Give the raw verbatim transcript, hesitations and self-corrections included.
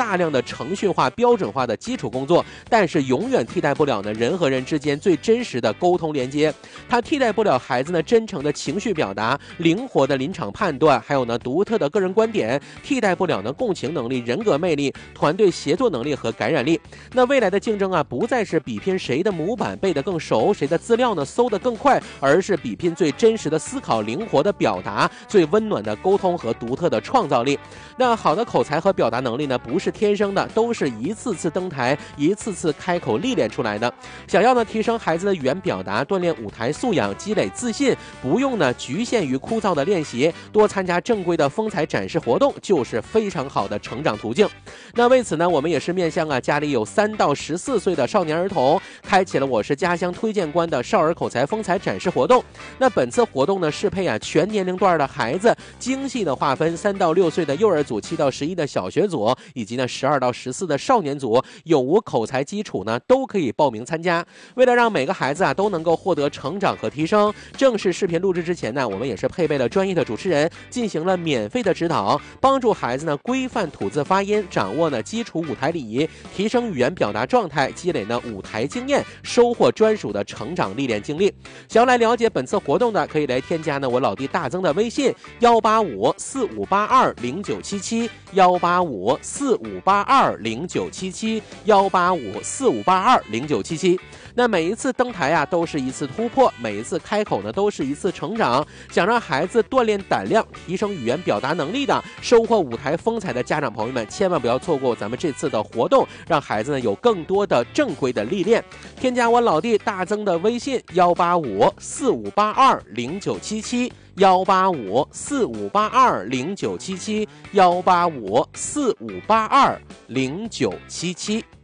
大量的程序化、标准化的基础工作，但是永远替代不了呢人和人之间最真实的沟通连接。它替代不了孩子呢真诚的情绪表达、灵活的临场判断，还有呢独特的个人观点，替代不了呢共情能力、人格魅力、团队协作能力和感染力。那未来的竞争啊，不再是比拼谁的模板背得更熟，谁的资料呢搜得更快，而是比拼最真实的思考、灵活的表达、最温暖的沟通和独特的创造力。那好的口才和表达能力呢，不是天生的，都是一次次登台、一次次开口历练出来的。想要呢提升孩子的语言表达，锻炼舞台素养，积累自信，不用呢局限于枯燥的练习，多参加正规的风采展示活动，就是非常好的成长途径。那为此呢，我们也是面向啊家里有三到十四岁的少年儿童，开启了我是家乡推荐官的少儿口才风采展示活动。那本次活动呢，适配啊全年龄段的孩子，精细的划分三到六岁的幼儿组、七到十一的小学组，以及呢十二到十四的少年组，有无口才基础呢都可以报名参加。为了让每个孩子啊都能够获得成长和提升，正式视频录制之前呢，我们也是配备了专业的主持人，进行了免费的指导，帮助孩子呢规范吐字发音，掌握呢基础舞台礼仪，提升语言表达状态，积累呢舞台经验，收获专属的成长历练经历。想要来了解本次活动的，可以来添加呢我老弟大增的微信幺八五四五八二零九七七幺八五四五八二零九七七幺八五四五八二零九七七。那每一次登台啊，都是一次突破，每一次开口呢，都是一次成长。想让孩子锻炼胆量，提升语言表达能力的，收获舞台风采的家长朋友们，千万不要错过咱们这次的活动，让孩子呢有更多的正规的历练。添加我老弟大增的微信幺八五四五八二零九七七幺八五四五八二零九七七幺八五四五八二零九七七。